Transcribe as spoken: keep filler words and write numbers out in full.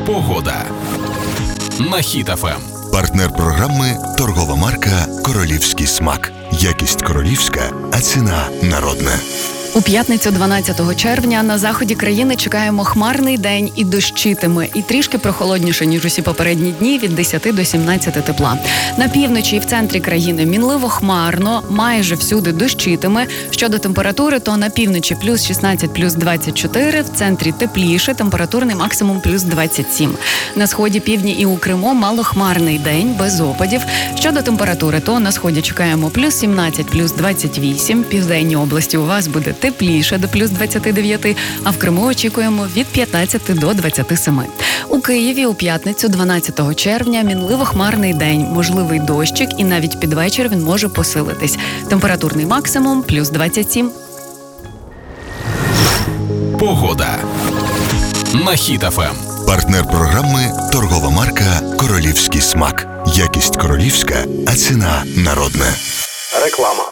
Погода на Хіт еф ем. Партнер програми – торгова марка «Королівський смак». Якість королівська, а ціна народна. У п'ятницю дванадцятого червня на заході країни чекаємо хмарний день і дощитиме, і трішки прохолодніше, ніж усі попередні дні, від десяти до сімнадцяти тепла. На півночі і в центрі країни мінливо хмарно, майже всюди дощитиме. Щодо температури, то на півночі плюс шістнадцять, плюс двадцять чотири, в центрі тепліше, температурний максимум плюс двадцять сім. На сході, півдні і у Криму малохмарний день, без опадів. Щодо температури, то на сході чекаємо плюс сімнадцять, плюс двадцять вісім, південній області у вас буде тепліше до плюс двадцяти дев'яти, а в Криму очікуємо від п'ятнадцяти до двадцяти семи. У Києві у п'ятницю дванадцятого червня мінливо хмарний день, можливий дощик, і навіть під вечір він може посилитись. Температурний максимум плюс двадцять сім. Погода на Хіт еф ем. Партнер програми – торгова марка «Королівський смак». Якість королівська, а ціна народна. Реклама.